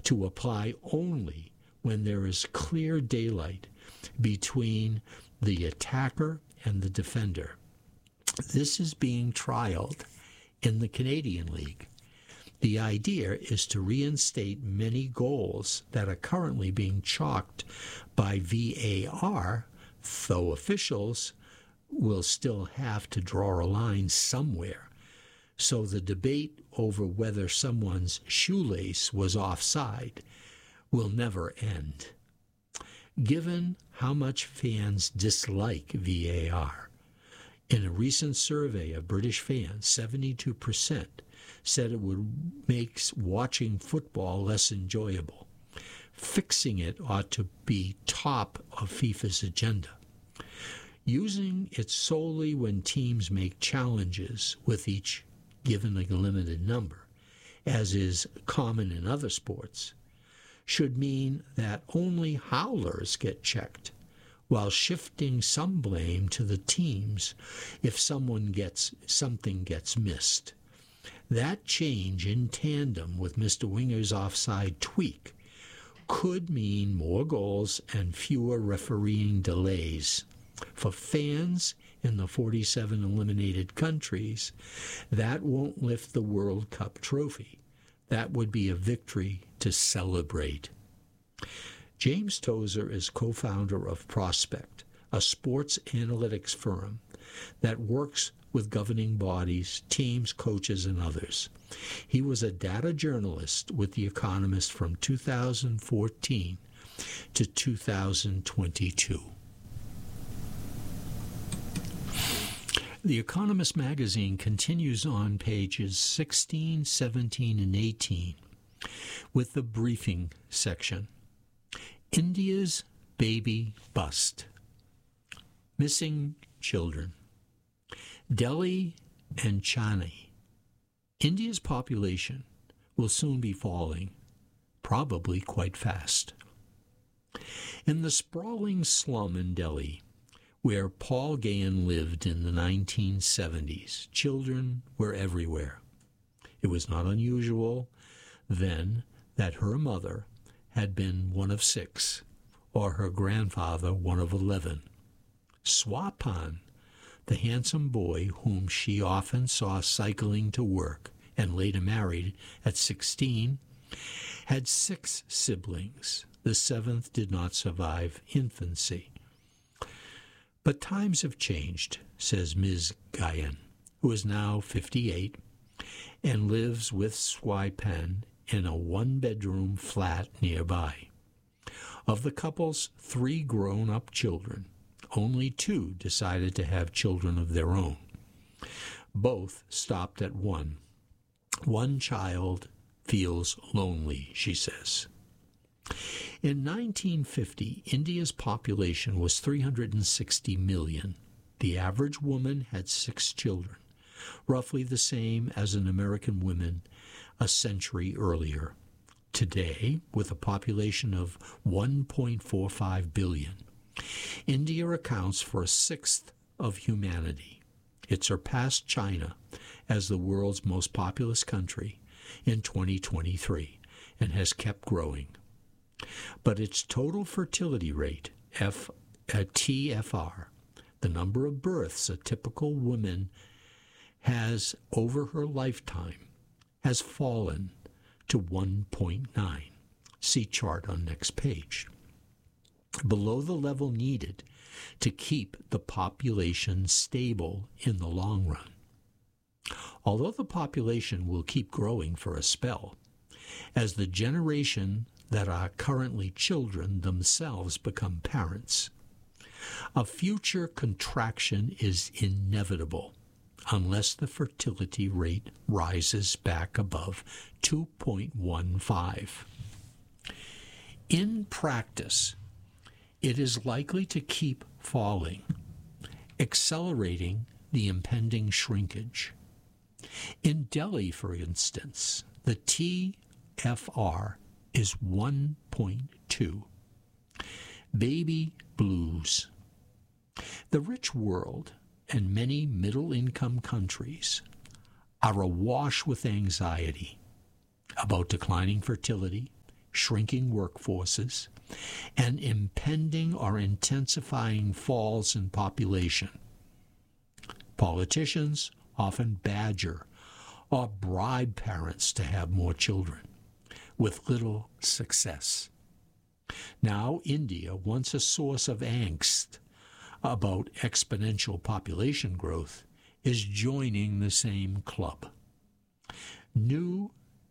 to apply only when there is clear daylight between the attacker and the defender. This is being trialed in the Canadian League. The idea is to reinstate many goals that are currently being chalked by VAR, though officials will still have to draw a line somewhere. So the debate over whether someone's shoelace was offside will never end. Given how much fans dislike VAR, in a recent survey of British fans, 72% said it would make watching football less enjoyable. Fixing it ought to be top of FIFA's agenda. Using it solely when teams make challenges with each given a limited number, as is common in other sports, should mean that only howlers get checked, while shifting some blame to the teams if something gets missed. That change, in tandem with Mr. Winger's offside tweak, could mean more goals and fewer refereeing delays. For fans in the 47 eliminated countries, that won't lift the World Cup trophy. That would be a victory to celebrate. James Tozer is co-founder of Prospect, a sports analytics firm that works with governing bodies, teams, coaches, and others. He was a data journalist with The Economist from 2014 to 2022. The Economist magazine continues on pages 16, 17, and 18 with the briefing section. India's baby bust. Missing children. Delhi and Chennai. India's population will soon be falling, probably quite fast. In the sprawling slum in Delhi, where Paul Gahan lived in the 1970s, children were everywhere. It was not unusual then that her mother had been one of 6, or her grandfather one of 11. Swapan, the handsome boy whom she often saw cycling to work and later married at 16, had 6 siblings. The 7th did not survive infancy. But times have changed, says Ms. Gahan, who is now 58 and lives with Swapan in a one-bedroom flat nearby. Of the couple's 3 grown-up children, only 2 decided to have children of their own. Both stopped at 1. One child feels lonely, she says. In 1950, India's population was 360 million. The average woman had 6 children, roughly the same as an American woman a century earlier. Today, with a population of 1.45 billion, India accounts for 1/6 of humanity. It surpassed China as the world's most populous country in 2023 and has kept growing. But its total fertility rate, TFR, the number of births a typical woman has over her lifetime, has fallen to 1.9. See chart on next page. Below the level needed to keep the population stable in the long run. Although the population will keep growing for a spell, as the generation that are currently children themselves become parents, a future contraction is inevitable unless the fertility rate rises back above 2.15. In practice, it is likely to keep falling, accelerating the impending shrinkage. In Delhi, for instance, the TFR is 1.2. Baby blues. The rich world and many middle-income countries are awash with anxiety about declining fertility, shrinking workforces, and impending or intensifying falls in population. Politicians often badger or bribe parents to have more children, with little success. Now, India, once a source of angst about exponential population growth, is joining the same club. New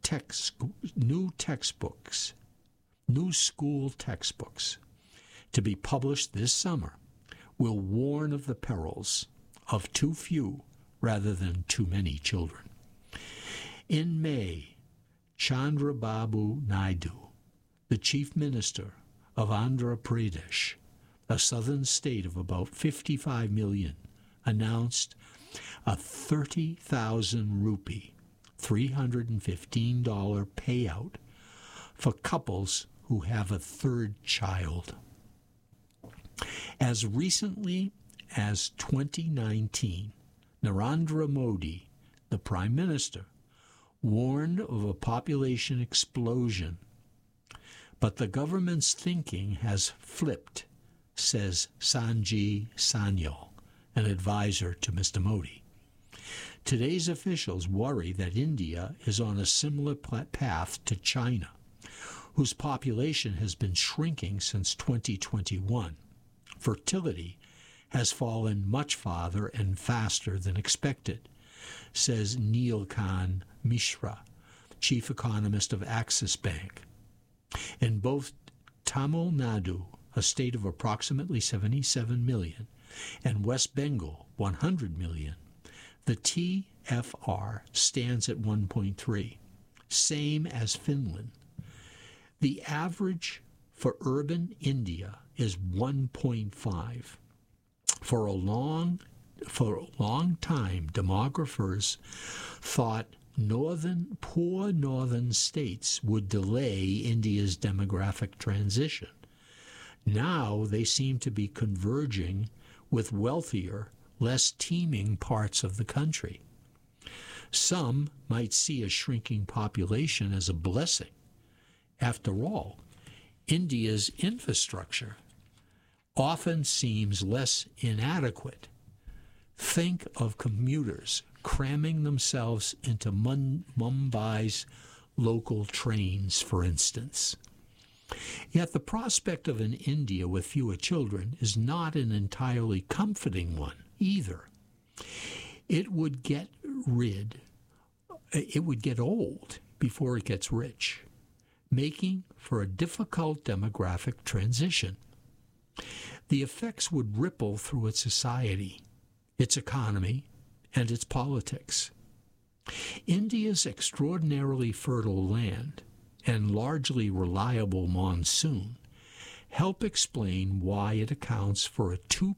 school textbooks to be published this summer will warn of the perils of too few rather than too many children. In May, Chandrababu Naidu, the chief minister of Andhra Pradesh, a southern state of about 55 million, announced a 30,000 rupee, $315 payout for couples who have a third child. As recently as 2019, Narendra Modi, the Prime Minister, warned of a population explosion. But the government's thinking has flipped, says Sanjay Sanyal, an advisor to Mr. Modi. Today's officials worry that India is on a similar path to China, whose population has been shrinking since 2021. Fertility has fallen much farther and faster than expected, says Neelkan Mishra, chief economist of Axis Bank. In both Tamil Nadu, a state of approximately 77 million, and West Bengal, 100 million, the TFR stands at 1.3, same as Finland. The average for urban India is 1.5. For a long time, demographers thought poor northern states would delay India's demographic transition. Now they seem to be converging with wealthier, less teeming parts of the country. Some might see a shrinking population as a blessing. After all, India's infrastructure often seems less inadequate. Think of commuters cramming themselves into Mumbai's local trains, for instance. Yet the prospect of an India with fewer children is not an entirely comforting one either. It would get old before it gets rich, making for a difficult demographic transition. The effects would ripple through its society, its economy, and its politics. India's extraordinarily fertile land and largely reliable monsoon help explain why it accounts for a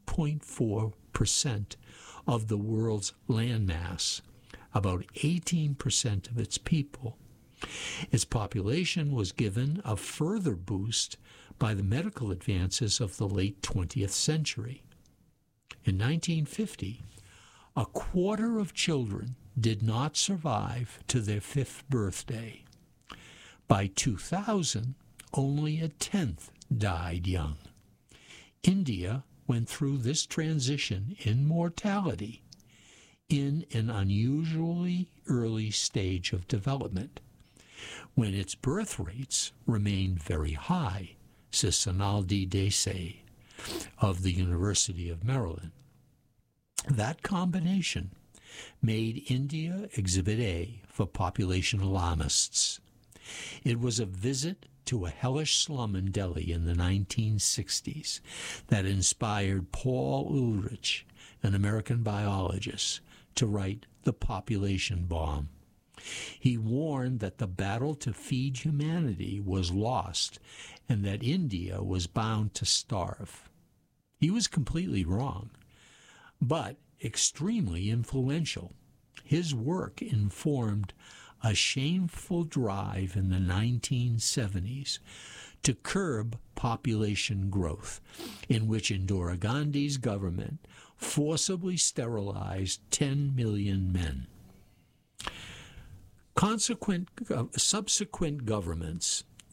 2.4% of the world's landmass, about 18% of its people. Its population was given a further boost by the medical advances of the late 20th century. In 1950, a quarter of children did not survive to their 5th birthday. By 2000, only a tenth died young. India went through this transition in mortality in an unusually early stage of development, when its birth rates remained very high, says Sonaldi Desai of the University of Maryland. That combination made India Exhibit A for population alarmists. It was a visit to a hellish slum in Delhi in the 1960s that inspired Paul Ehrlich, an American biologist, to write The Population Bomb. He warned that the battle to feed humanity was lost and that India was bound to starve. He was completely wrong, but extremely influential. His work informed a shameful drive in the 1970s to curb population growth, in which Indira Gandhi's government forcibly sterilized 10 million men. Subsequent governments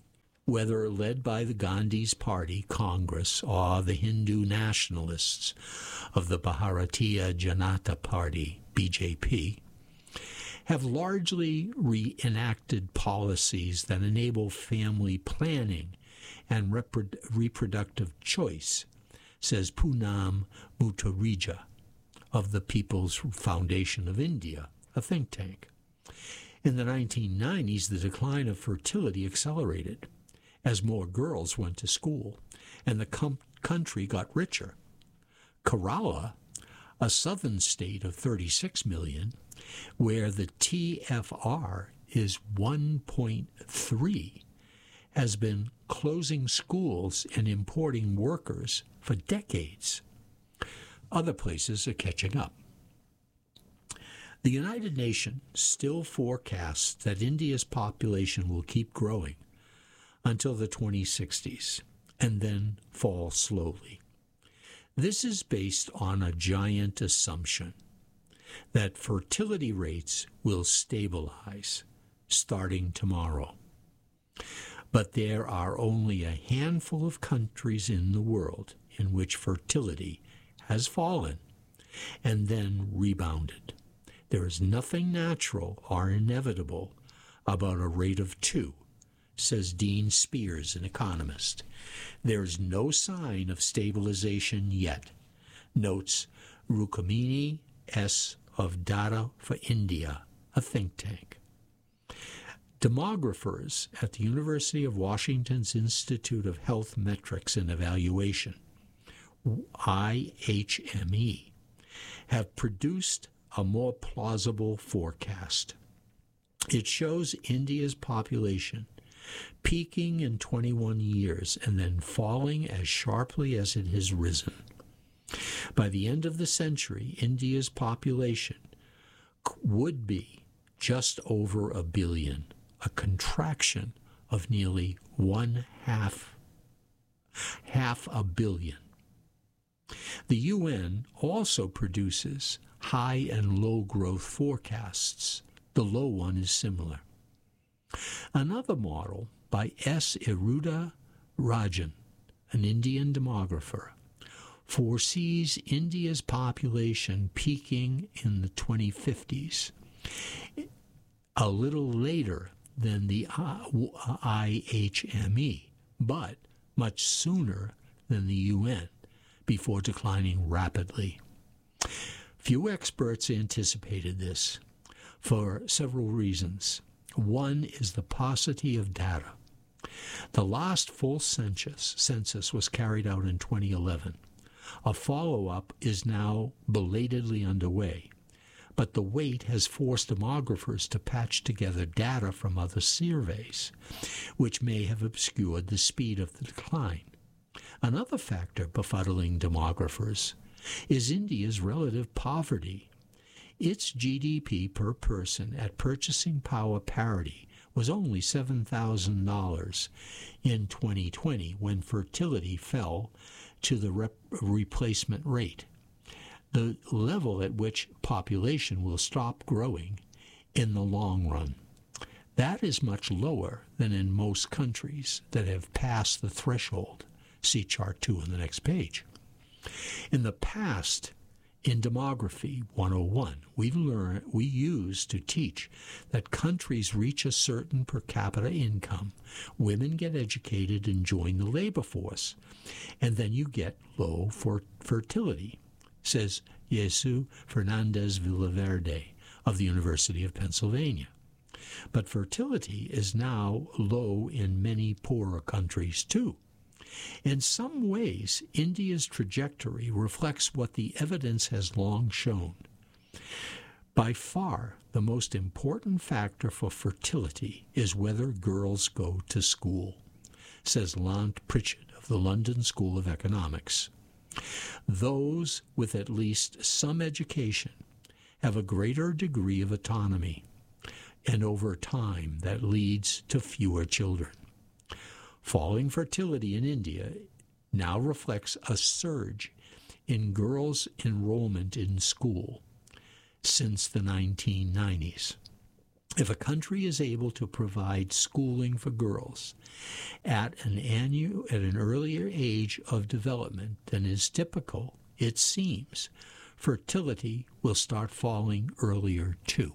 whether led by the Gandhi's Party, Congress, or the Hindu nationalists of the Bharatiya Janata Party, BJP, have largely reenacted policies that enable family planning and reproductive choice, says Poonam Muttarija of the People's Foundation of India, a think tank. In the 1990s, the decline of fertility accelerated as more girls went to school and the country got richer. Kerala, a southern state of 36 million, where the TFR is 1.3, has been closing schools and importing workers for decades. Other places are catching up. The United Nations still forecasts that India's population will keep growing until the 2060s and then fall slowly. This is based on a giant assumption that fertility rates will stabilize starting tomorrow. But there are only a handful of countries in the world in which fertility has fallen and then rebounded. There is nothing natural or inevitable about a rate of 2, says Dean Spears, an economist. There is no sign of stabilization yet, notes Rukmini S. of Data for India, a think tank. Demographers at the University of Washington's Institute of Health Metrics and Evaluation, IHME, have produced a more plausible forecast. It shows India's population peaking in 21 years and then falling as sharply as it has risen. By the end of the century, India's population would be just over a billion, a contraction of nearly half a billion. The UN also produces high and low growth forecasts. The low one is similar. Another model by S. Iruda Rajan, an Indian demographer, foresees India's population peaking in the 2050s, a little later than the IHME, but much sooner than the UN, before declining rapidly. Few experts anticipated this for several reasons. One is the paucity of data. The last full census was carried out in 2011. A follow-up is now belatedly underway, but the wait has forced demographers to patch together data from other surveys, which may have obscured the speed of the decline. Another factor befuddling demographers is India's relative poverty. Its GDP per person at purchasing power parity was only $7,000 in 2020 when fertility fell to the replacement rate, the level at which population will stop growing in the long run. That is much lower than in most countries that have passed the threshold. See Chart 2 on the next page. In the past, in Demography 101, we used to teach that countries reach a certain per capita income, women get educated and join the labor force, and then you get low fertility, says Jesus Fernandez Villaverde of the University of Pennsylvania. But fertility is now low in many poorer countries too. In some ways, India's trajectory reflects what the evidence has long shown. By far, the most important factor for fertility is whether girls go to school, says Lant Pritchett of the London School of Economics. Those with at least some education have a greater degree of autonomy, and over time that leads to fewer children. Falling fertility in India now reflects a surge in girls' enrollment in school since the 1990s. If a country is able to provide schooling for girls at an earlier age of development than is typical, it seems, fertility will start falling earlier too.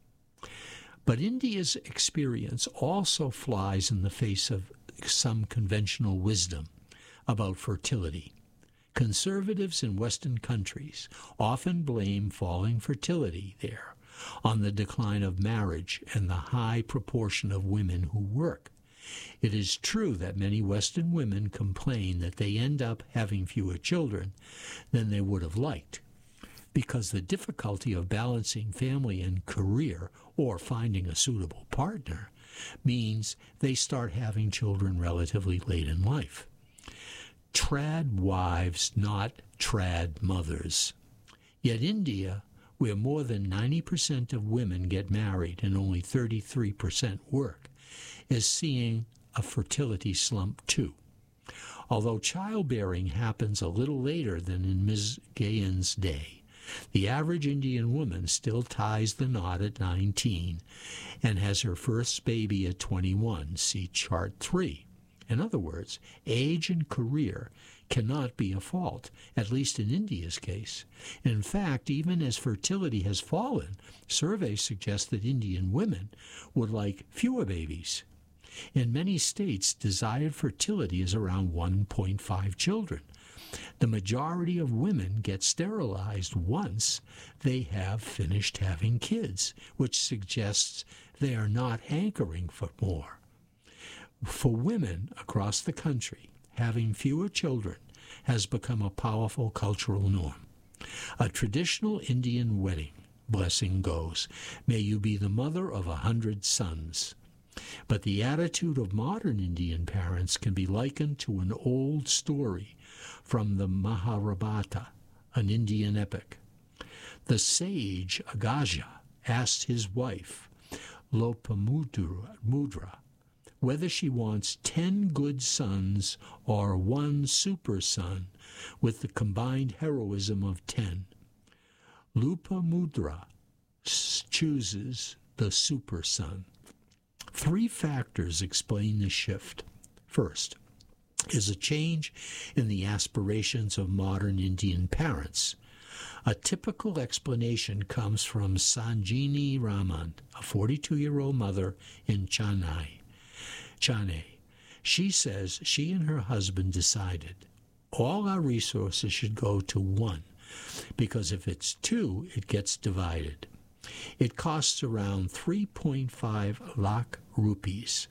But India's experience also flies in the face of some conventional wisdom about fertility. Conservatives in Western countries often blame falling fertility there on the decline of marriage and the high proportion of women who work. It is true that many Western women complain that they end up having fewer children than they would have liked, because the difficulty of balancing family and career or finding a suitable partner means they start having children relatively late in life. Trad wives, not trad mothers. Yet India, where more than 90% of women get married and only 33% work, is seeing a fertility slump too. Although childbearing happens a little later than in Ms. Gayen's day, the average Indian woman still ties the knot at 19 and has her first baby at 21. See Chart 3. In other words, age and career cannot be a fault, at least in India's case. In fact, even as fertility has fallen, surveys suggest that Indian women would like fewer babies. In many states, desired fertility is around 1.5 children. The majority of women get sterilized once they have finished having kids, which suggests they are not hankering for more. For women across the country, having fewer children has become a powerful cultural norm. A traditional Indian wedding blessing goes, "May you be the mother of 100 sons." But the attitude of modern Indian parents can be likened to an old story from the Mahabharata, an Indian epic. The sage Agastya asked his wife, Lopamudra, whether she wants 10 good sons or one super son with the combined heroism of 10. Lopamudra chooses the super son. 3 factors explain the shift. First is a change in the aspirations of modern Indian parents. A typical explanation comes from Sanjini Raman, a 42-year-old mother in Chennai. She says she and her husband decided all our resources should go to 1, because if it's 2, it gets divided. It costs around 3.5 lakh rupees,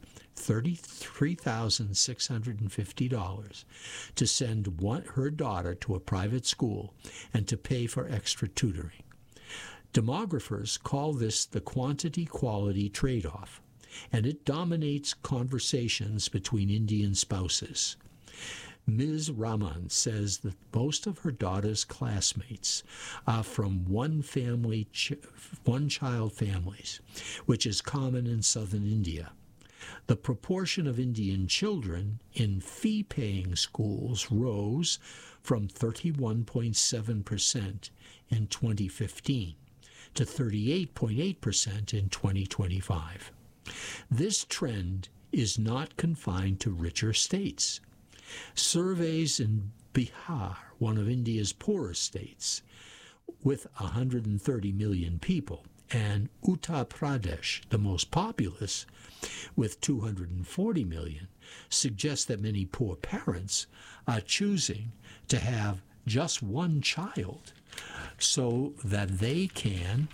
$33,650, to send her daughter to a private school and to pay for extra tutoring. Demographers call this the quantity-quality trade-off, and it dominates conversations between Indian spouses. Ms. Raman says that most of her daughter's classmates are from one-child families, which is common in southern India. The proportion of Indian children in fee-paying schools rose from 31.7% in 2015 to 38.8% in 2025. This trend is not confined to richer states. Surveys in Bihar, one of India's poorest states, with 130 million people, and Uttar Pradesh, the most populous, with 240 million, suggest that many poor parents are choosing to have just one child so that they can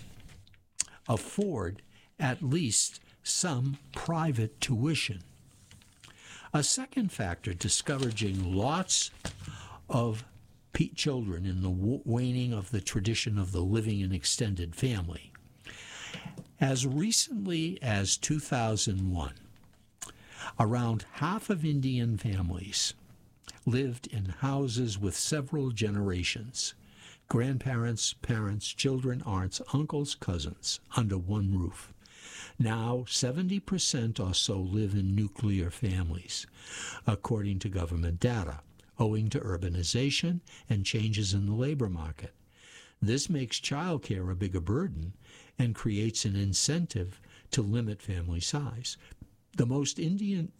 afford at least some private tuition. A second factor discouraging lots of children in the waning of the tradition of the living in extended family. As recently as 2001, around half of Indian families lived in houses with several generations, grandparents, parents, children, aunts, uncles, cousins, under one roof. Now, 70% or so live in nuclear families, according to government data, owing to urbanization and changes in the labor market. This makes childcare a bigger burden and creates an incentive to limit family size. Most Indian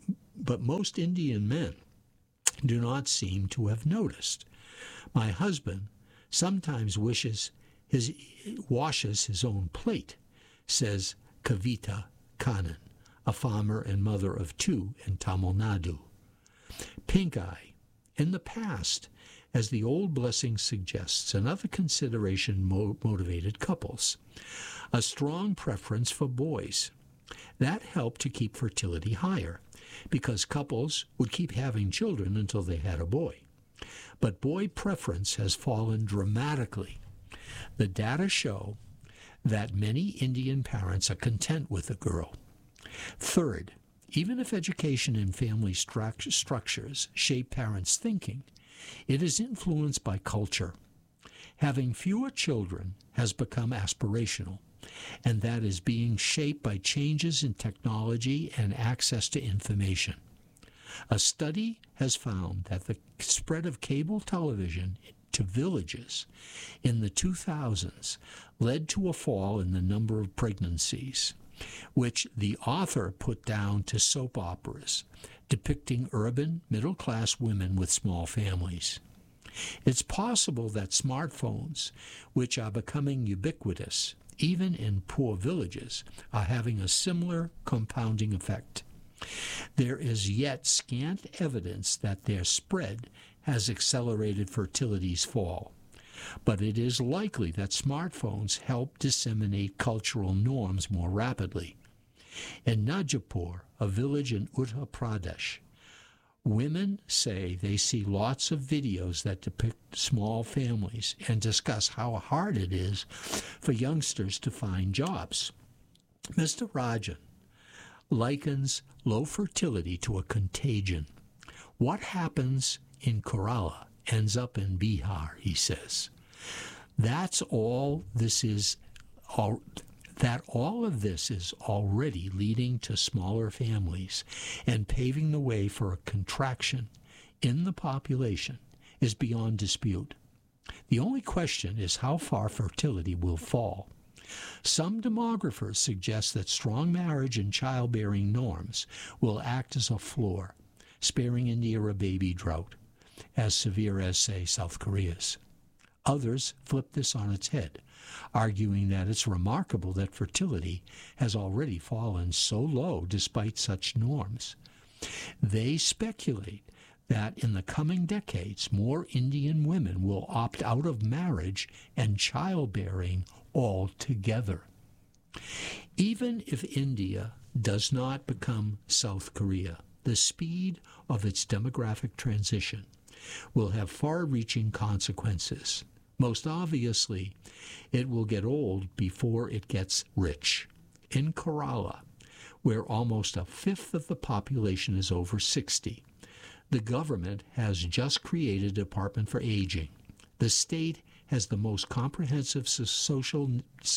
men do not seem to have noticed. My husband sometimes washes his own plate, says Kavita Kanan, a farmer and mother of 2 in Tamil Nadu. Pink eye. In the past, as the old blessing suggests, another consideration motivated couples. A strong preference for boys. That helped to keep fertility higher, because couples would keep having children until they had a boy. But boy preference has fallen dramatically. The data show that many Indian parents are content with a girl. Third, even if education and family structures shape parents' thinking, it is influenced by culture. Having fewer children has become aspirational, and that is being shaped by changes in technology and access to information. A study has found that the spread of cable television to villages in the 2000s led to a fall in the number of pregnancies, which the author put down to soap operas depicting urban, middle-class women with small families. It's possible that smartphones, which are becoming ubiquitous, even in poor villages, are having a similar compounding effect. There is yet scant evidence that their spread has accelerated fertility's fall, but it is likely that smartphones help disseminate cultural norms more rapidly. In Najapur, a village in Uttar Pradesh, women say they see lots of videos that depict small families and discuss how hard it is for youngsters to find jobs. Mr. Rajan likens low fertility to a contagion. What happens in Kerala ends up in Bihar, he says. All of this is already leading to smaller families and paving the way for a contraction in the population is beyond dispute. The only question is how far fertility will fall. Some demographers suggest that strong marriage and childbearing norms will act as a floor, sparing India a baby drought, as severe as, say, South Korea's. Others flip this on its head, arguing that it's remarkable that fertility has already fallen so low despite such norms. They speculate that in the coming decades, more Indian women will opt out of marriage and childbearing altogether. Even if India does not become South Korea, the speed of its demographic transition will have far-reaching consequences. Most obviously, it will get old before it gets rich. In Kerala, where almost a fifth of the population is over 60, the government has just created a Department for Aging. The state has the most comprehensive social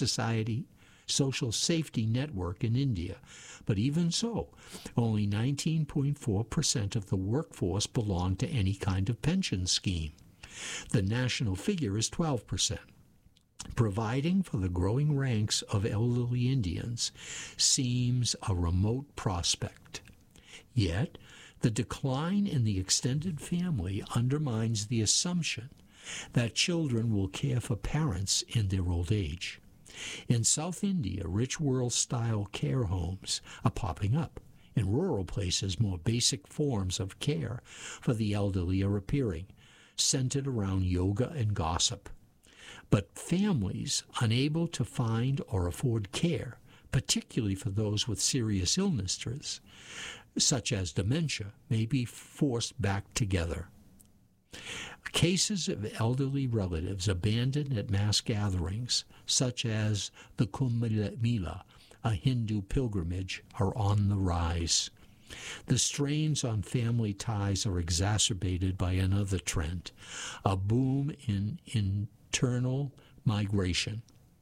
safety network in India, but even so, only 19.4% of the workforce belong to any kind of pension scheme. The national figure is 12%. Providing for the growing ranks of elderly Indians seems a remote prospect. Yet, the decline in the extended family undermines the assumption that children will care for parents in their old age. In South India, rich world-style care homes are popping up. In rural places, more basic forms of care for the elderly are appearing, centered around yoga and gossip. But families unable to find or afford care, particularly for those with serious illnesses, such as dementia, may be forced back together. Cases of elderly relatives abandoned at mass gatherings, such as the Kumbh Mela, a Hindu pilgrimage, are on the rise. The strains on family ties are exacerbated by another trend, a boom in internal migration.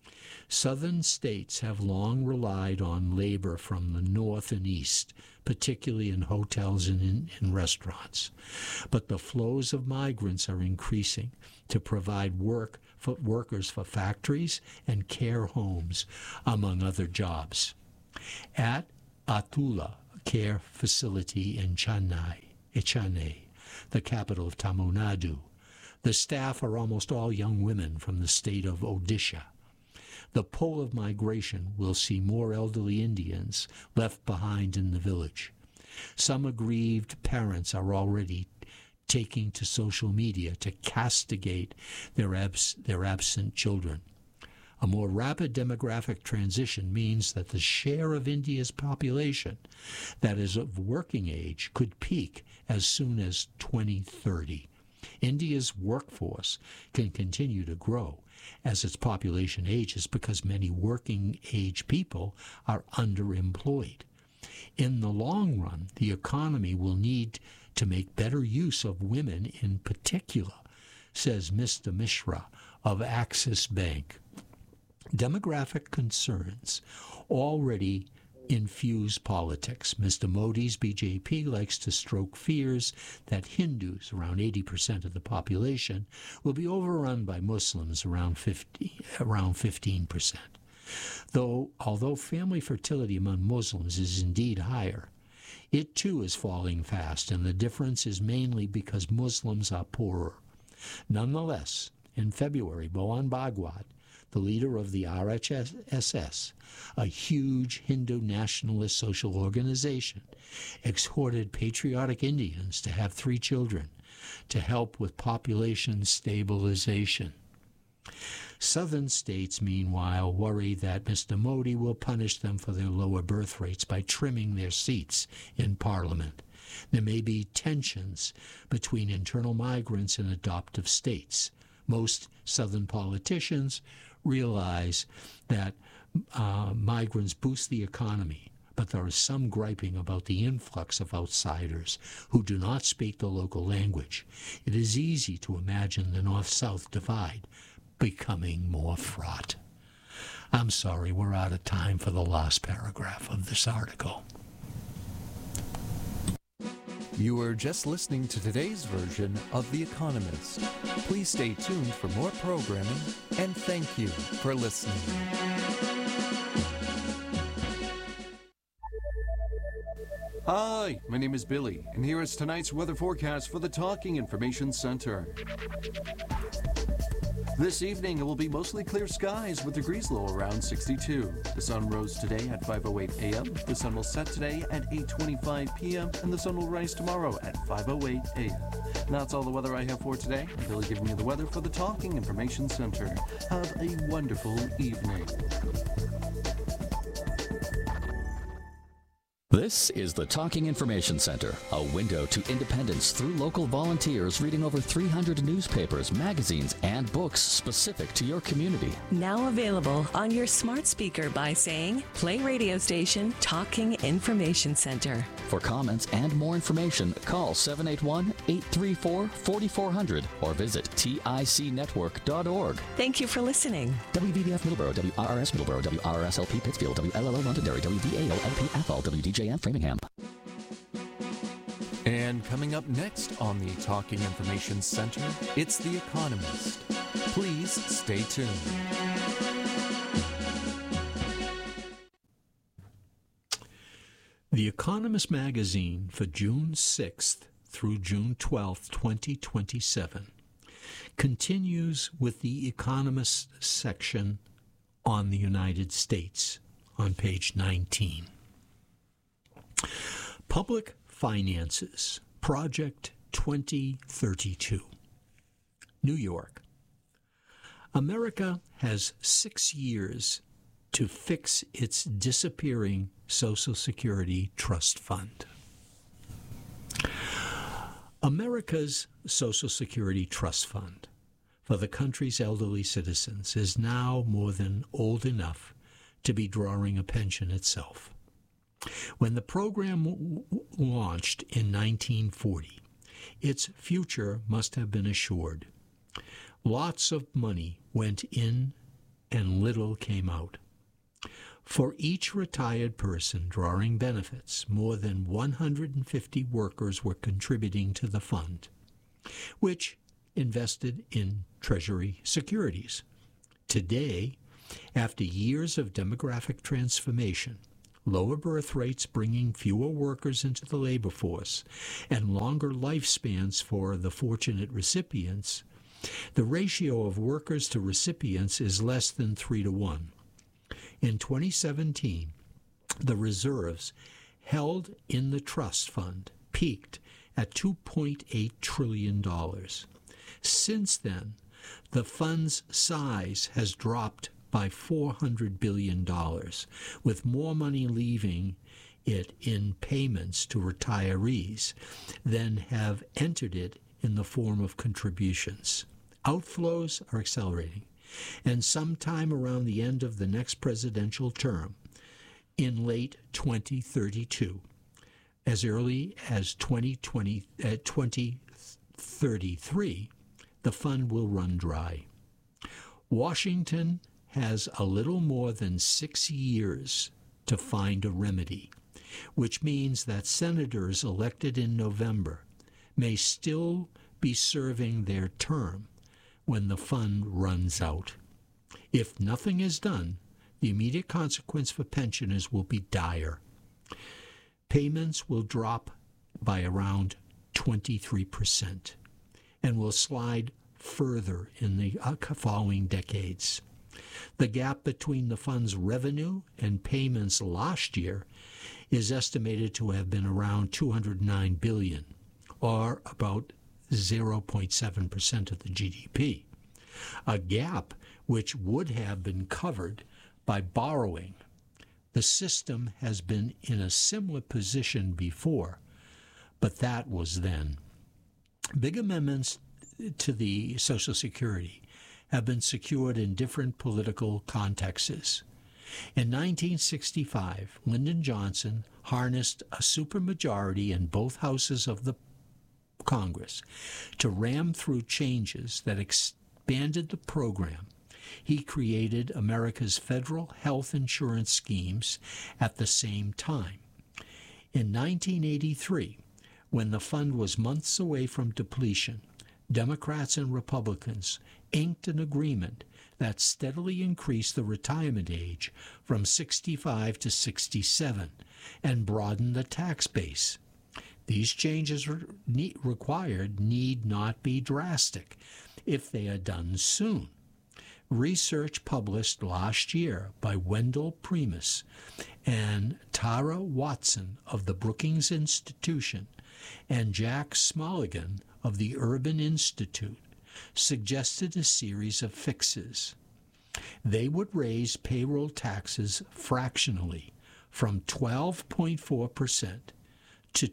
Southern states have long relied on labor from the north and east, particularly in hotels and in restaurants. But the flows of migrants are increasing to provide workers for factories and care homes, among other jobs. At Atula Care Facility in Chennai, the capital of Tamil Nadu, the staff are almost all young women from the state of Odisha. The pull of migration will see more elderly Indians left behind in the village. Some aggrieved parents are already taking to social media to castigate their absent children. A more rapid demographic transition means that the share of India's population that is of working age could peak as soon as 2030. India's workforce can continue to grow as its population ages because many working-age people are underemployed. In the long run, the economy will need to make better use of women in particular, says Mr. Mishra of Axis Bank. Demographic concerns already infuse politics. Mr. Modi's BJP likes to stroke fears that Hindus, around 80% of the population, will be overrun by Muslims, around 15%. Although family fertility among Muslims is indeed higher, it too is falling fast, and the difference is mainly because Muslims are poorer. Nonetheless, in February, Mohan Bhagwat, the leader of the RHSS, a huge Hindu nationalist social organization, exhorted patriotic Indians to have 3 children to help with population stabilization. Southern states, meanwhile, worry that Mr. Modi will punish them for their lower birth rates by trimming their seats in Parliament. There may be tensions between internal migrants and adoptive states. Most Southern politicians realize that migrants boost the economy, but there is some griping about the influx of outsiders who do not speak the local language. It is easy to imagine the North-South divide becoming more fraught. I'm sorry, we're out of time for the last paragraph of this article. You were just listening to today's version of The Economist. Please stay tuned for more programming, and thank you for listening. Hi, my name is Billy, and here is tonight's weather forecast for the Talking Information Center. This evening, it will be mostly clear skies with degrees low around 62. The sun rose today at 5:08 a.m. The sun will set today at 8:25 p.m. and the sun will rise tomorrow at 5:08 a.m. That's all the weather I have for today. I'm Billy giving you the weather for the Talking Information Center. Have a wonderful evening. This is the Talking Information Center, a window to independence through local volunteers reading over 300 newspapers, magazines, and books specific to your community. Now available on your smart speaker by saying, play radio station Talking Information Center. For comments and more information, call 781-834-4400 or visit ticnetwork.org. Thank you for listening. WVBF Middleborough, WRRS Middleborough, WRRS-LP Pittsfield, WLLO Londonderry, WVAO-LP-FL, WDJM Framingham. And coming up next on the Talking Information Center, it's The Economist. Please stay tuned. The Economist magazine for June 6th through June 12th, 2027 continues with the Economist section on the United States on page 19. Public Finances, Project 2032. New York. America has 6 years to fix its disappearing Social Security Trust Fund. America's Social Security Trust Fund for the country's elderly citizens is now more than old enough to be drawing a pension itself. When the program launched in 1940, its future must have been assured. Lots of money went in and little came out. For each retired person drawing benefits, more than 150 workers were contributing to the fund, which invested in Treasury securities. Today, after years of demographic transformation, lower birth rates bringing fewer workers into the labor force, and longer lifespans for the fortunate recipients, the ratio of workers to recipients is less than 3-to-1. In 2017, the reserves held in the trust fund peaked at $2.8 trillion. Since then, the fund's size has dropped by $400 billion, with more money leaving it in payments to retirees than have entered it in the form of contributions. Outflows are accelerating, and sometime around the end of the next presidential term, in late 2032, as early as 2033, the fund will run dry. Washington has a little more than 6 years to find a remedy, which means that senators elected in November may still be serving their term when the fund runs out. If nothing is done, the immediate consequence for pensioners will be dire. Payments will drop by around 23% and will slide further in the following decades. The gap between the fund's revenue and payments last year is estimated to have been around $209 billion, or about 0.7% of the GDP, a gap which would have been covered by borrowing. The system has been in a similar position before, but that was then. Big amendments to the Social Security have been secured in different political contexts. In 1965, Lyndon Johnson harnessed a supermajority in both houses of the Congress to ram through changes that expanded the program. He created America's federal health insurance schemes at the same time. In 1983, when the fund was months away from depletion, Democrats and Republicans inked an agreement that steadily increased the retirement age from 65 to 67 and broadened the tax base. These changes required need not be drastic if they are done soon. Research published last year by Wendell Primus and Tara Watson of the Brookings Institution and Jack Smulligan of the Urban Institute suggested a series of fixes. They would raise payroll taxes fractionally from 12.4% to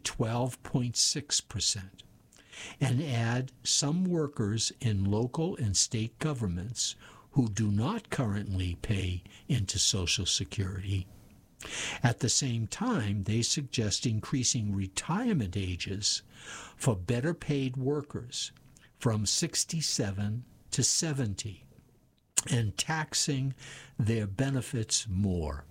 12.6% and add some workers in local and state governments who do not currently pay into Social Security. At the same time, they suggest increasing retirement ages for better paid workers from 67 to 70 and taxing their benefits more.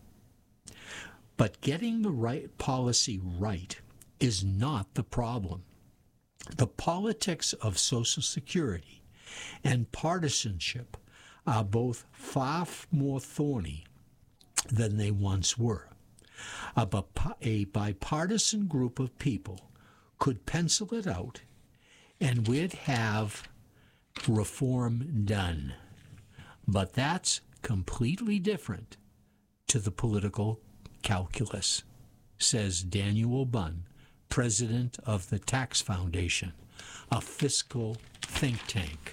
But getting the right policy right is not the problem. The politics of Social Security and partisanship are both far more thorny than they once were. A bipartisan group of people could pencil it out, and we'd have reform done. But that's completely different to the political calculus, says Daniel Bunn, president of the Tax Foundation, a fiscal think tank.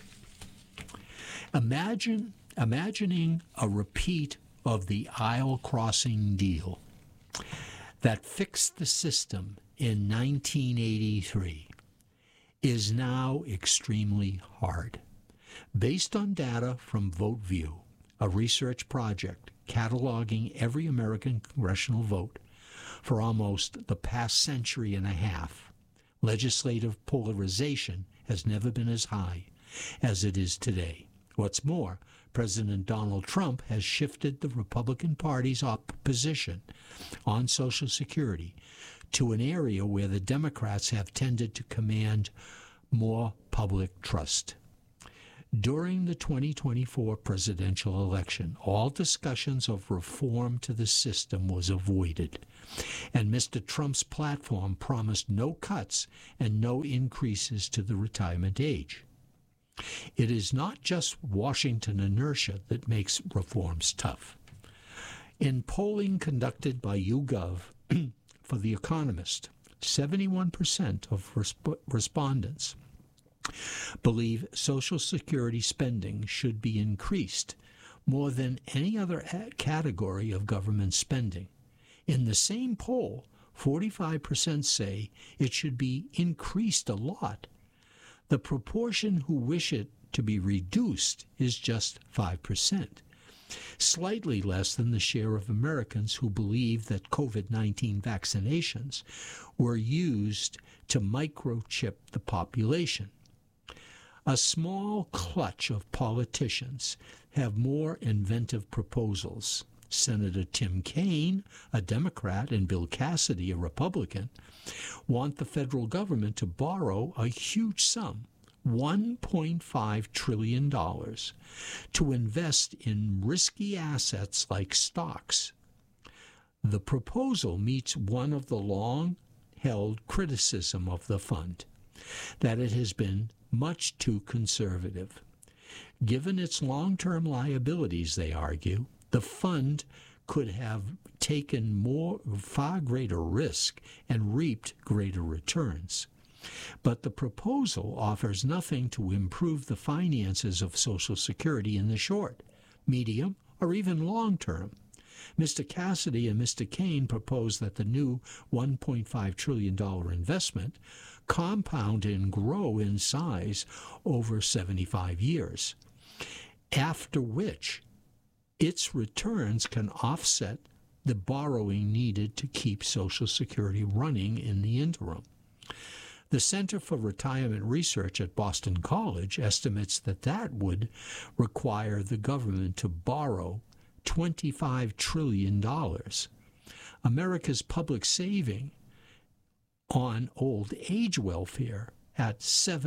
Imagining a repeat of the aisle crossing deal that fixed the system in 1983 is now extremely hard. Based on data from VoteView, a research project cataloging every American congressional vote for almost the past century and a half, legislative polarization has never been as high as it is today. What's more, President Donald Trump has shifted the Republican Party's position on Social Security to an area where the Democrats have tended to command more public trust. During the 2024 presidential election, all discussions of reform to the system was avoided, and Mr. Trump's platform promised no cuts and no increases to the retirement age. It is not just Washington inertia that makes reforms tough. In polling conducted by YouGov for The Economist, 71% of respondents believe Social Security spending should be increased more than any other category of government spending. In the same poll, 45% say it should be increased a lot. The proportion who wish it to be reduced is just 5%, slightly less than the share of Americans who believe that COVID-19 vaccinations were used to microchip the population. A small clutch of politicians have more inventive proposals. Senator Tim Kaine, a Democrat, and Bill Cassidy, a Republican, want the federal government to borrow a huge sum, $1.5 trillion, to invest in risky assets like stocks. The proposal meets one of the long-held criticism of the fund, that it has been much too conservative. Given its long-term liabilities, they argue, the fund could have taken far greater risk and reaped greater returns. But the proposal offers nothing to improve the finances of Social Security in the short, medium, or even long term. Mr. Cassidy and Mr. Kaine propose that the new $1.5 trillion investment compound and grow in size over 75 years, after which its returns can offset the borrowing needed to keep Social Security running in the interim. The Center for Retirement Research at Boston College estimates that would require the government to borrow $25 trillion. America's public saving on old age welfare at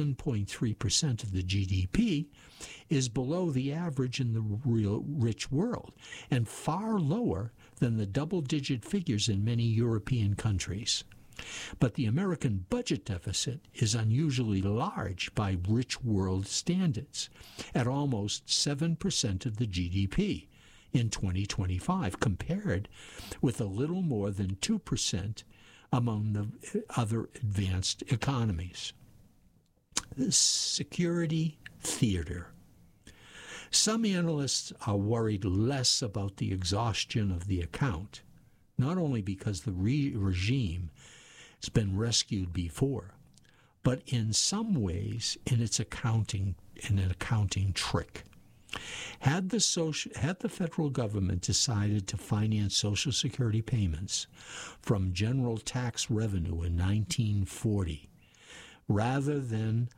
7.3% of the GDP is below the average in the real rich world and far lower than the double-digit figures in many European countries. But the American budget deficit is unusually large by rich world standards, at almost 7% of the GDP in 2025, compared with a little more than 2% among the other advanced economies. The security theater. Some analysts are worried less about the exhaustion of the account, not only because the regime has been rescued before, but in some ways in an accounting trick. Had the federal government decided to finance Social Security payments from general tax revenue in 1940, rather than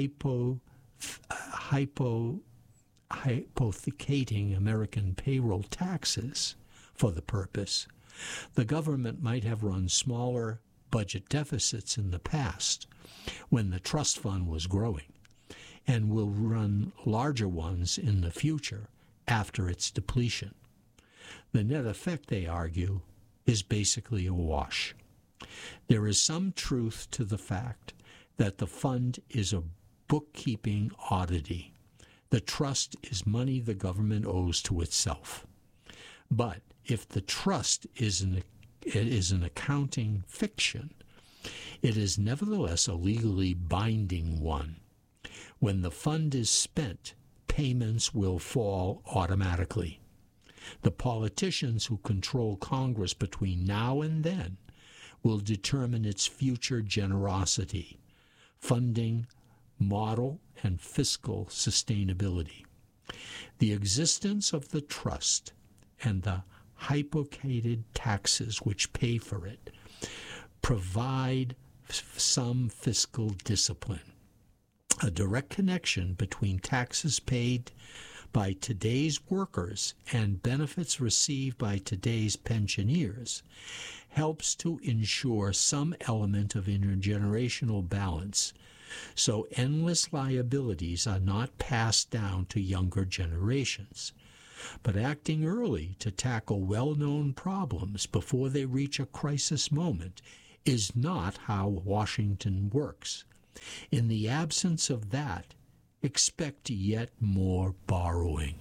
hypothecating American payroll taxes for the purpose, the government might have run smaller budget deficits in the past when the trust fund was growing, and will run larger ones in the future after its depletion. The net effect, they argue, is basically a wash. There is some truth to the fact that the fund is a bookkeeping oddity. The trust is money the government owes to itself. But if the trust is an accounting fiction, it is nevertheless a legally binding one. When the fund is spent, payments will fall automatically. The politicians who control Congress between now and then will determine its future generosity, funding, model, and fiscal sustainability. The existence of the trust and the hypothecated taxes which pay for it provide some fiscal discipline. a direct connection between taxes paid by today's workers and benefits received by today's pensioners helps to ensure some element of intergenerational balance, so endless liabilities are not passed down to younger generations. But acting early to tackle well-known problems before they reach a crisis moment is not how Washington works. In the absence of that, expect yet more borrowing.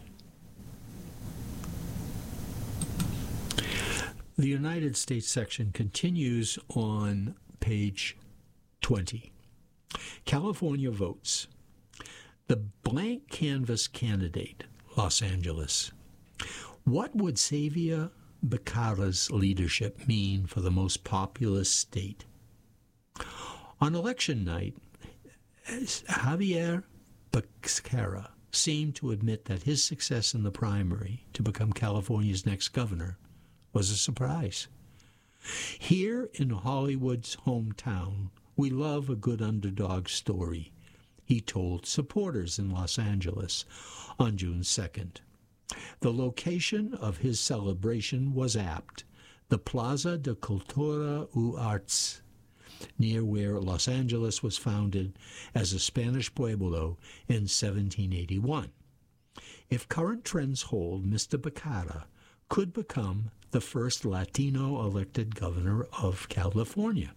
The United States section continues on page 20. California votes. The blank canvas candidate, Los Angeles. What would Xavier Becerra's leadership mean for the most populous state? On election night, Xavier Becerra seemed to admit that his success in the primary to become California's next governor was a surprise. Here in Hollywood's hometown, we love a good underdog story, he told supporters in Los Angeles on June 2nd. The location of his celebration was apt, the Plaza de Cultura y Arts, near where Los Angeles was founded as a Spanish pueblo in 1781. If current trends hold, Mr. Becerra could become the first Latino elected governor of California.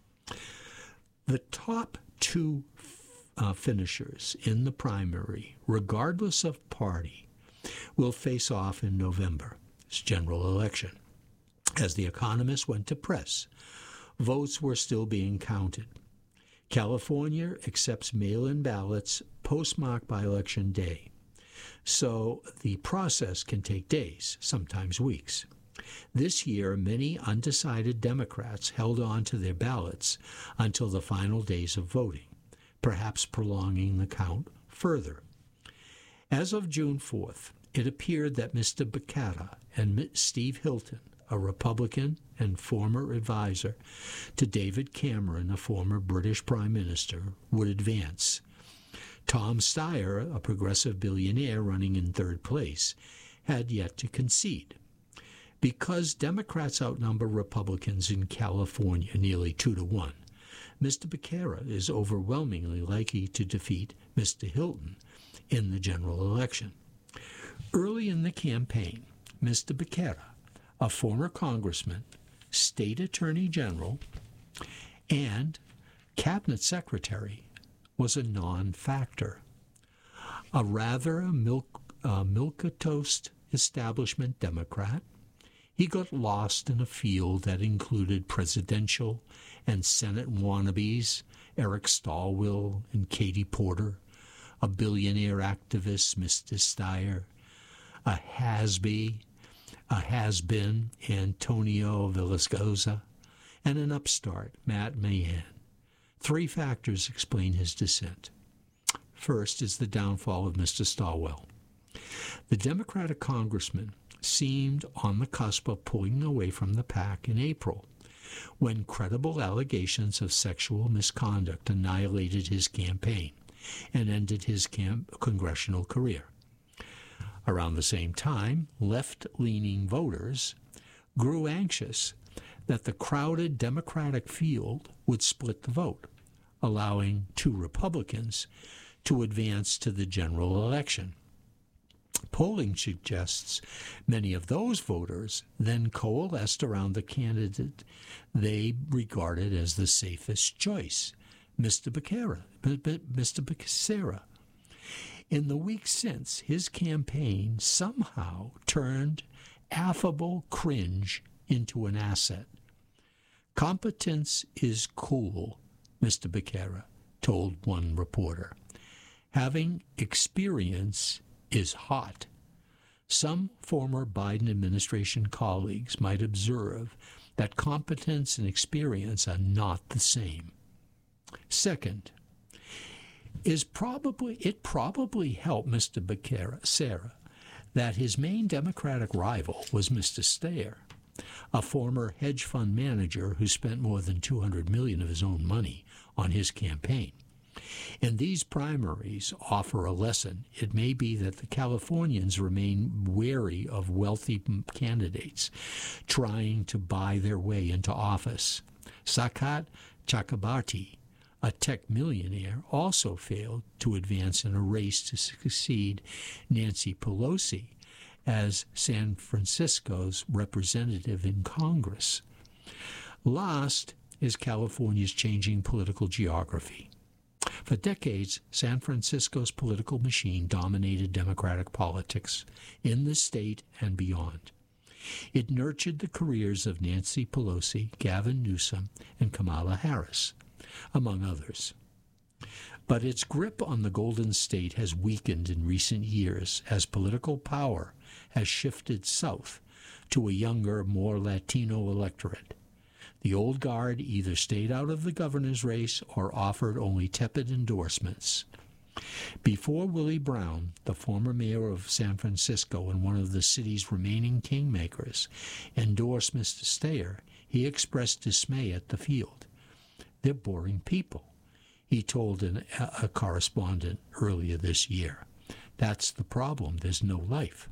The top two finishers in the primary, regardless of party, will face off in November's general election. As The Economist went to press, votes were still being counted. California accepts mail-in ballots postmarked by Election Day, so the process can take days, sometimes weeks. This year, many undecided Democrats held on to their ballots until the final days of voting, perhaps prolonging the count further. As of June 4th, it appeared that Mr. Becerra and Steve Hilton, a Republican and former advisor to David Cameron, a former British Prime Minister, would advance. Tom Steyer, a progressive billionaire running in third place, had yet to concede. Because Democrats outnumber Republicans in California nearly 2-1, Mr. Becerra is overwhelmingly likely to defeat Mr. Hilton in the general election. Early in the campaign, Mr. Becerra, a former congressman, state attorney general, and cabinet secretary, was a non-factor. A rather milquetoast establishment Democrat, he got lost in a field that included presidential and Senate wannabes, Eric Stallwill and Katie Porter, a billionaire activist, Mr. Steyer, a has-been, Antonio Villascosa, and an upstart, Matt Mahan. Three factors explain his descent. First is the downfall of Mr. Stallwill. The Democratic congressman seemed on the cusp of pulling away from the pack in April, when credible allegations of sexual misconduct annihilated his campaign and ended his congressional career. Around the same time, left-leaning voters grew anxious that the crowded Democratic field would split the vote, allowing two Republicans to advance to the general election. Polling suggests many of those voters then coalesced around the candidate they regarded as the safest choice, Mr. Becerra. In the weeks since, his campaign somehow turned affable cringe into an asset. Competence is cool, Mr. Becerra told one reporter. Having experience is hot. Some former Biden administration colleagues might observe that competence and experience are not the same. Second, it probably helped Mr. Becerra that his main Democratic rival was Mr. Steyer, a former hedge fund manager who spent more than $200 million of his own money on his campaign. And these primaries offer a lesson. It may be that the Californians remain wary of wealthy candidates trying to buy their way into office. Sakat Chakrabarti, a tech millionaire, also failed to advance in a race to succeed Nancy Pelosi as San Francisco's representative in Congress. Last is California's changing political geography. For decades, San Francisco's political machine dominated Democratic politics in the state and beyond. It nurtured the careers of Nancy Pelosi, Gavin Newsom, and Kamala Harris, among others. But its grip on the Golden State has weakened in recent years as political power has shifted south to a younger, more Latino electorate. The old guard either stayed out of the governor's race or offered only tepid endorsements. Before Willie Brown, the former mayor of San Francisco and one of the city's remaining kingmakers, endorsed Mr. Steyer, he expressed dismay at the field. "They're boring people," he told a correspondent earlier this year. "That's the problem. There's no life."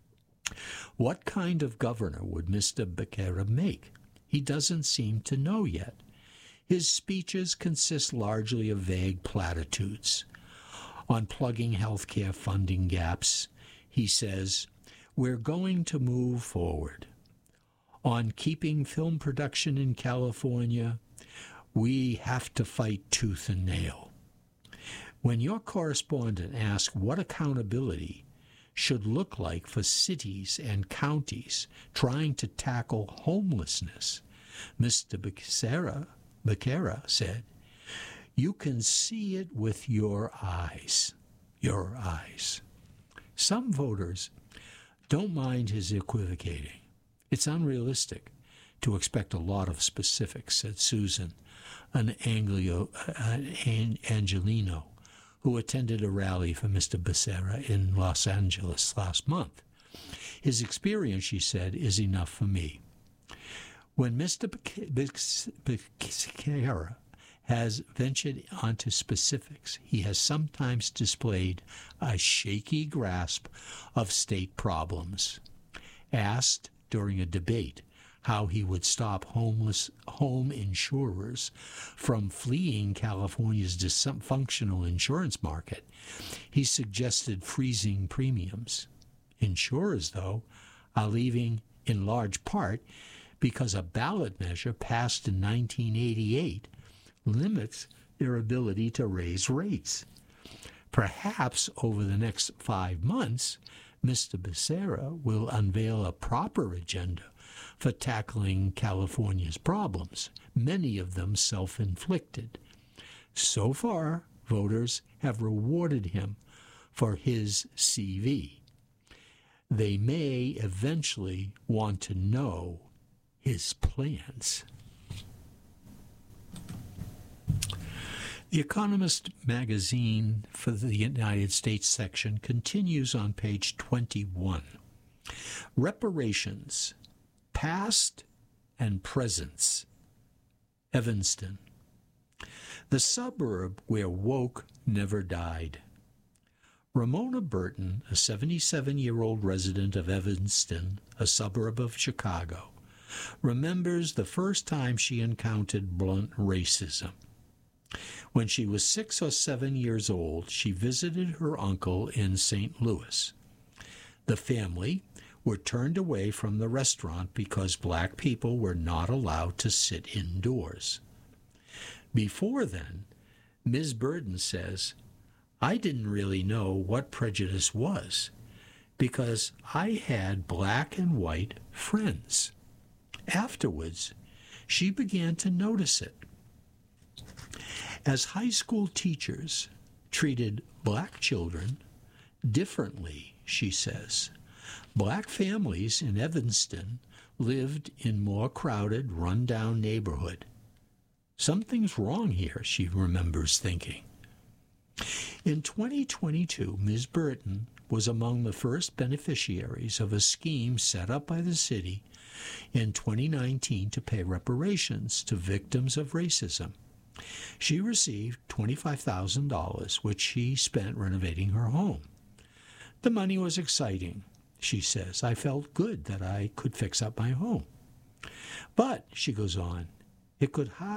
What kind of governor would Mr. Becerra make? He doesn't seem to know yet. His speeches consist largely of vague platitudes. On plugging healthcare funding gaps, he says, "We're going to move forward." On keeping film production in California, "We have to fight tooth and nail." When your correspondent asks what accountability should look like for cities and counties trying to tackle homelessness, Mr. Becerra said, "You can see it with your eyes." Your eyes. Some voters don't mind his equivocating. It's unrealistic to expect a lot of specifics, said Susan, an Angelino, who attended a rally for Mr. Becerra in Los Angeles last month. "His experience," she said, "is enough for me." When Mr. Becerra has ventured onto specifics, he has sometimes displayed a shaky grasp of state problems. Asked during a debate how he would stop homeless home insurers from fleeing California's dysfunctional insurance market, he suggested freezing premiums. Insurers, though, are leaving in large part because a ballot measure passed in 1988 limits their ability to raise rates. Perhaps over the next 5 months, Mr. Becerra will unveil a proper agenda for tackling California's problems, many of them self-inflicted. So far, voters have rewarded him for his CV. They may eventually want to know his plans. The Economist magazine for the United States section continues on page 21. Reparations, past and presence. Evanston, the suburb where woke never died. Ramona Burton, a 77-year-old resident of Evanston, a suburb of Chicago, remembers the first time she encountered blunt racism. When she was 6 or 7 years old, she visited her uncle in St. Louis. The family were turned away from the restaurant because black people were not allowed to sit indoors. Before then, Ms. Burton says, "I didn't really know what prejudice was because I had black and white friends." Afterwards, she began to notice it. As high school teachers treated black children differently, she says, black families in Evanston lived in more crowded, run-down neighborhood. Something's wrong here, she remembers thinking. In 2022, Ms. Burton was among the first beneficiaries of a scheme set up by the city in 2019 to pay reparations to victims of racism. She received $25,000, which she spent renovating her home. The money was exciting, she says. I felt good that I could fix up my home. But, she goes on, it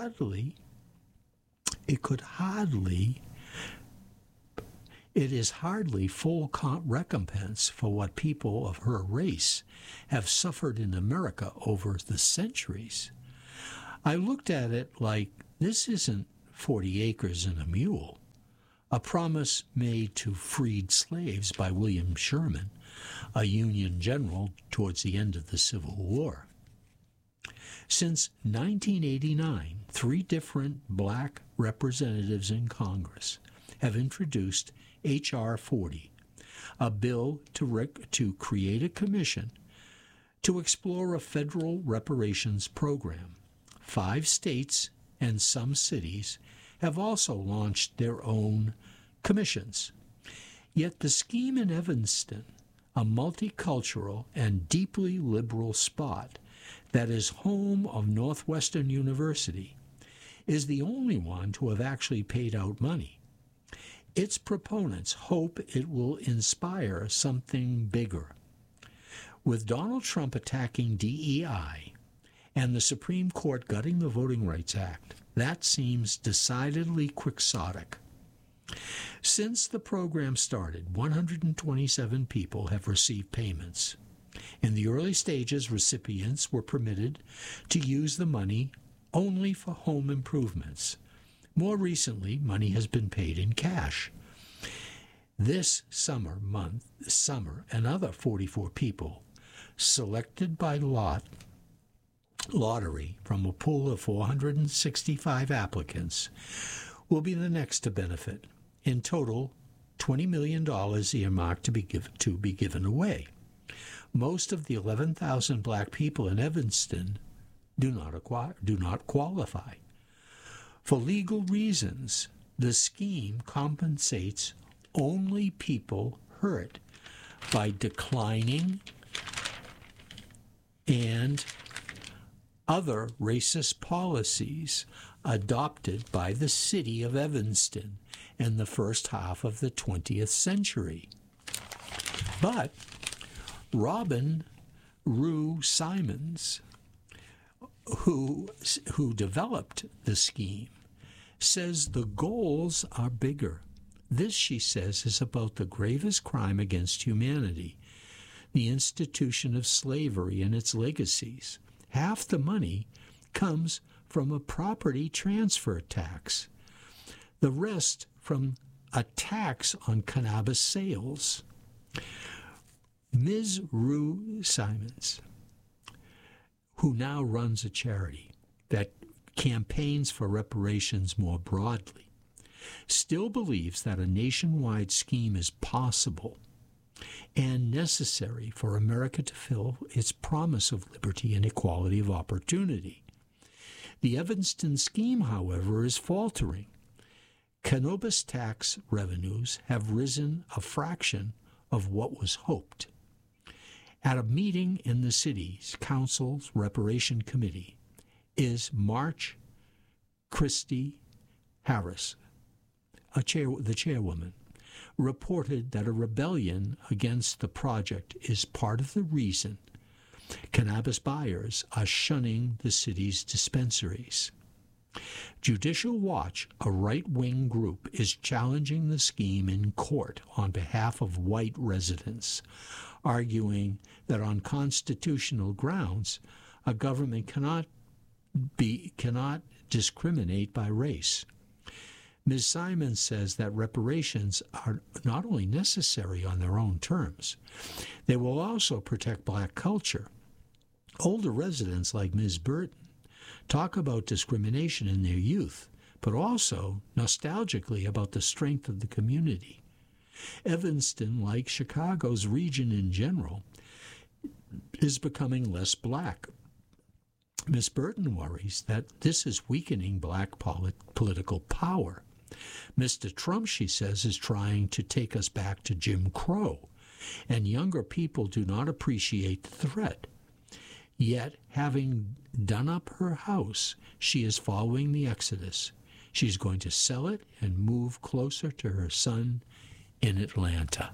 is hardly full recompense for what people of her race have suffered in America over the centuries. I looked at it like, this isn't 40 acres and a mule, a promise made to freed slaves by William Sherman, a Union general towards the end of the Civil War. Since 1989, 3 different black representatives in Congress have introduced H.R. 40, a bill to create a commission to explore a federal reparations program. 5 states and some cities have also launched their own commissions. Yet the scheme in Evanston, a multicultural and deeply liberal spot that is home of Northwestern University, is the only one to have actually paid out money. Its proponents hope it will inspire something bigger. With Donald Trump attacking DEI and the Supreme Court gutting the Voting Rights Act, that seems decidedly quixotic. Since the program started, 127 people have received payments. In the early stages, recipients were permitted to use the money only for home improvements. More recently, money has been paid in cash. This summer, another 44 people, selected by lottery from a pool of 465 applicants, will be the next to benefit. In total, $20 million earmarked to be given away. Most of the 11,000 black people in Evanston do not qualify. For legal reasons, the scheme compensates only people hurt by declining and other racist policies adopted by the city of Evanston in the first half of the 20th century. But Robin Rue Simons, who developed the scheme, says the goals are bigger. This, she says, is about the gravest crime against humanity, the institution of slavery and its legacies. Half the money comes from a property transfer tax, the rest from a tax on cannabis sales. Ms. Rue Simons, who now runs a charity that campaigns for reparations more broadly, still believes that a nationwide scheme is possible and necessary for America to fill its promise of liberty and equality of opportunity. The Evanston scheme, however, is faltering. Cannabis tax revenues have risen a fraction of what was hoped. At a meeting in the city's council's reparation committee is March Christie Harris, the chairwoman, reported that a rebellion against the project is part of the reason cannabis buyers are shunning the city's dispensaries. Judicial Watch, a right-wing group, is challenging the scheme in court on behalf of white residents, arguing that on constitutional grounds, a government cannot discriminate by race. Ms. Simons says that reparations are not only necessary on their own terms, they will also protect black culture. Older residents like Ms. Burton talk about discrimination in their youth, but also nostalgically about the strength of the community. Evanston, like Chicago's region in general, is becoming less black. Ms. Burton worries that this is weakening black political power. Mr. Trump, she says, is trying to take us back to Jim Crow, and younger people do not appreciate the threat. Yet, having done up her house, she is following the exodus. She's going to sell it and move closer to her son in Atlanta.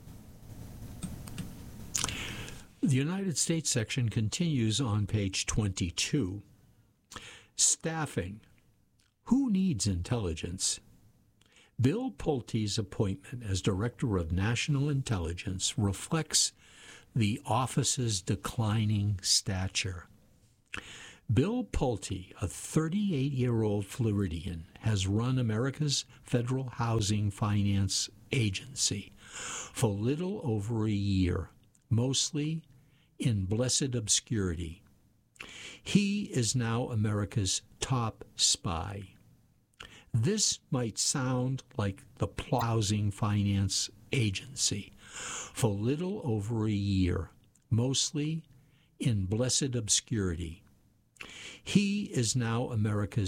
The United States section continues on page 22. Staffing. Who needs intelligence? Bill Pulte's appointment as Director of National Intelligence reflects the office's declining stature. Bill Pulte, a 38-year-old Floridian, has run America's Federal Housing Finance Agency for little over a year, mostly in blessed obscurity. He is now America's top spy. This might sound like the Housing Finance Agency for little over a year, mostly in blessed obscurity. He is now America's